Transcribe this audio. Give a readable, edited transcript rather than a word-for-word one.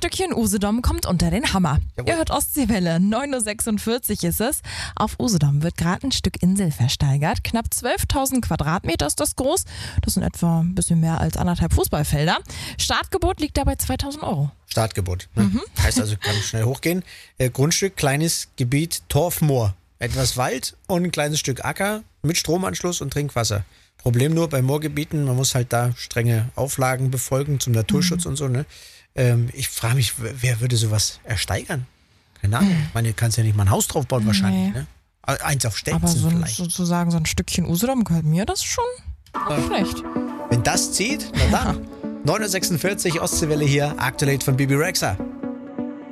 Stückchen Usedom kommt unter den Hammer. Jawohl. Ihr hört Ostseewelle, 9.46 Uhr ist es. Auf Usedom wird gerade ein Stück Insel versteigert. Knapp 12.000 Quadratmeter ist das groß. Das sind etwa ein bisschen mehr als 1,5 Fußballfelder. Startgebot liegt dabei 2.000 Euro. Startgebot. Ne? Heißt also, kann schnell hochgehen. Grundstück, kleines Gebiet, Torfmoor. Etwas Wald und ein kleines Stück Acker mit Stromanschluss und Trinkwasser. Problem nur bei Moorgebieten, man muss halt da strenge Auflagen befolgen zum Naturschutz und so. Ne? Ich frage mich, wer würde sowas ersteigern? Keine Ahnung. Ich meine, du kannst ja nicht mal ein Haus drauf bauen wahrscheinlich. Nee. Ne? Eins auf Stelzen Aber vielleicht. sozusagen so ein Stückchen Usedom gehört mir das schon nicht schlecht. Wenn das zieht, na dann. 9.46 Ostseewelle hier, aktuell von Bibi Rexha.